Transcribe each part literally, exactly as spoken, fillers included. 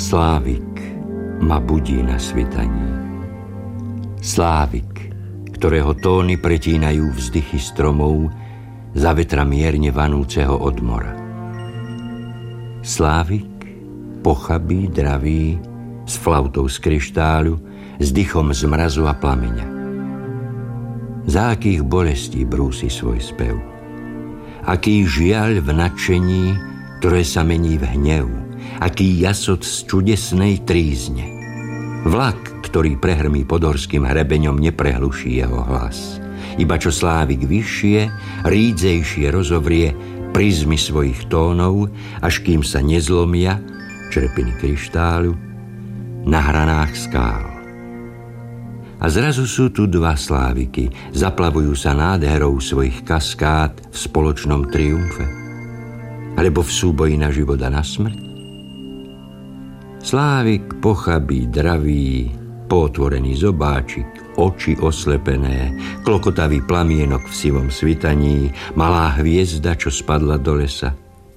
Slávik ma budí na svitaní. Slávik, ktorého tóny pretínajú vzdychy stromov za vetra mierne vanúceho od mora. Slávik, pochabý, dravý, s flautou z kryštáľu, s dychom z mrazu a plameňa. Za akých bolestí brúsi svoj spev. Aký žiaľ v nadšení, ktoré sa mení v hnev. Aký jasot z čudesnej trízne. Vlak, ktorý prehrmí podhorským hrebeňom, neprehluší jeho hlas. Iba čo Slávik vyššie, rídzejšie rozovrie prizmy svojich tónov, až kým sa nezlomia črepiny kryštáľu na hranách skál. A zrazu sú tu dva Sláviky, zaplavujú sa nádherou svojich kaskád v spoločnom triumfe, alebo v súboji na život a na smrť. Slávik, pochabý, dravý, potvorený zobáčik, oči oslepené, klokotavý plamienok v sivom svitaní, malá hviezda, čo spadla do lesa.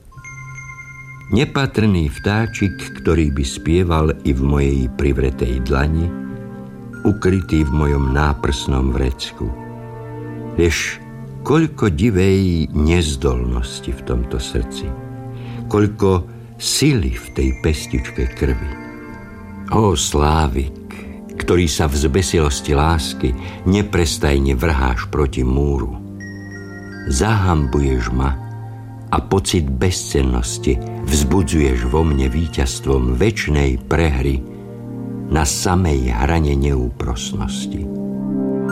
Nepatrný vtáčik, ktorý by spieval i v mojej privretej dlani, ukrytý v mojom náprsnom vrecku. Vieš, koľko divej nezdolnosti v tomto srdci, koľko sily v tej pestičke krvi. Ó, Slávik, ktorý sa v zbesilosti lásky neprestajne vrháš proti múru. Zahambuješ ma a pocit bezcennosti vzbudzuješ vo mne víťazstvom večnej prehry na samej hrane neúprosnosti.